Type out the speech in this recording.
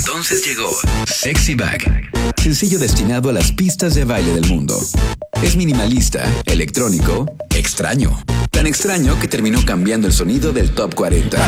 Entonces llegó Sexy Back, sencillo destinado a las pistas de baile del mundo. Es minimalista, electrónico, extraño. Tan extraño que terminó cambiando el sonido del Top 40.